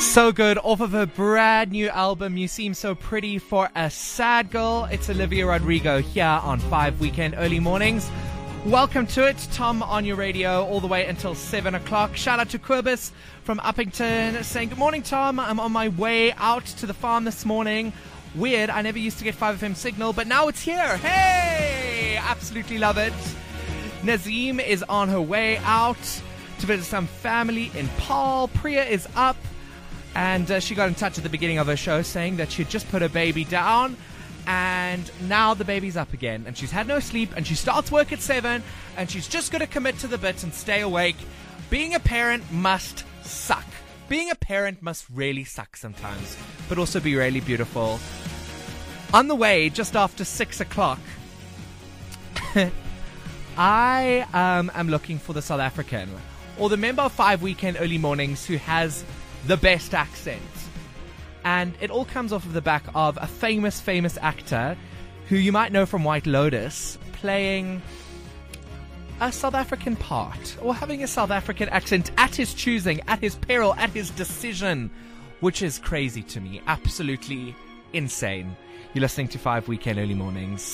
So good. Off of her brand new album, You Seem So Pretty for a Sad Girl. It's Olivia Rodrigo here on 5 Weekend Early Mornings. Welcome to it. Tom on your radio all the way until 7 o'clock. Shout out to Quibus from Uppington saying, good morning, Tom. I'm on my way out to the farm this morning. Weird, I never used to get 5FM signal, but now it's here. Hey! Absolutely love it. Nazim is on her way out to visit some family in Paul. Priya is up. And she got in touch at the beginning of her show saying that she'd just put her baby down and now the baby's up again and she's had no sleep and she starts work at 7 and she's just going to commit to the bit and stay awake. Being a parent must suck. Being a parent must really suck sometimes, but also be really beautiful. On the way, just after 6 o'clock, I am looking for the South African or the member of 5 Weekend Early Mornings who has the best accent. And it all comes off of the back of a famous actor who you might know from White Lotus playing a South African part or having a South African accent at his choosing, at his peril, at his decision, which is crazy to me. Absolutely insane. You're listening to 5 Weekend Early Mornings.